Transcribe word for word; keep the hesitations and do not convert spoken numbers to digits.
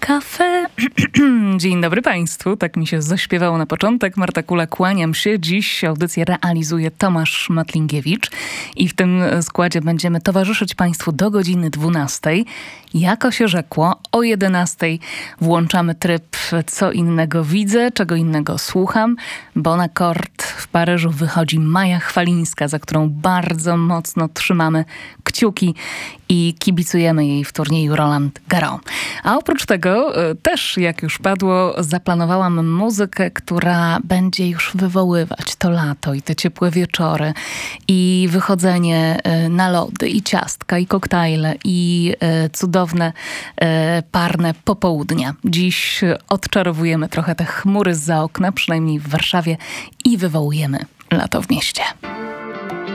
Cafe. Dzień dobry Państwu, tak mi się zaśpiewało na początek. Marta Kula, kłaniam się. Dziś audycję realizuje Tomasz Matlingiewicz i w tym składzie będziemy towarzyszyć Państwu do godziny dwunastej. Jako się rzekło, o jedenastej włączamy tryb Co innego widzę, czego innego słucham, bo na kort w Paryżu wychodzi Maja Chwalińska, za którą bardzo mocno trzymamy kciuki i kibicujemy jej w turnieju Roland Garros. A oprócz tego też, jak już padło, zaplanowałam muzykę, która będzie już wywoływać to lato i te ciepłe wieczory i wychodzenie na lody i ciastka i koktajle i cudowne parne popołudnia. Dziś odczarowujemy trochę te chmury zza okna, przynajmniej w Warszawie, i wywołujemy lato w mieście.